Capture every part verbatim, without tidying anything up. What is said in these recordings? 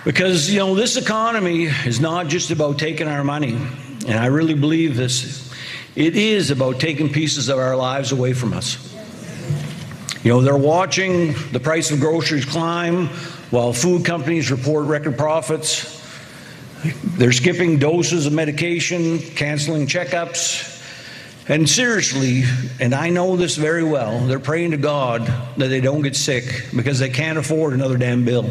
Because, you know, this economy is not just about taking our money, and I really believe this. It is about taking pieces of our lives away from us. You know, they're watching the price of groceries climb while food companies report record profits. They're skipping doses of medication, canceling checkups. And seriously, and I know this very well, they're praying to God that they don't get sick because they can't afford another damn bill.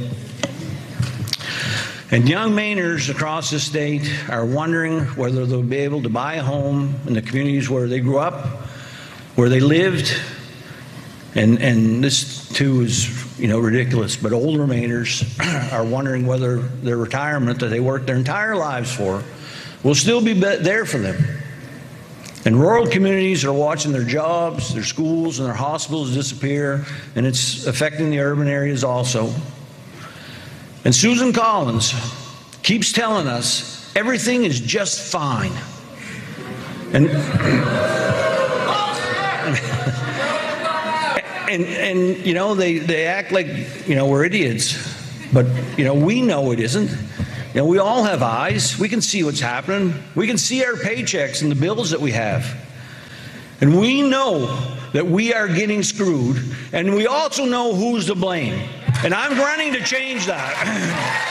And young Mainers across the state are wondering whether they'll be able to buy a home in the communities where they grew up, where they lived. And and this too is, you know, ridiculous, but older Mainers are wondering whether their retirement that they worked their entire lives for will still be there for them. And rural communities are watching their jobs, their schools, and their hospitals disappear, and it's affecting the urban areas also. And Susan Collins keeps telling us everything is just fine. And and, and you know, they, they act like, you know, we're idiots, but, you know, we know it isn't. You know, we all have eyes. We can see what's happening. We can see our paychecks and the bills that we have. And we know that we are getting screwed, and we also know who's to blame. And I'm running to change that.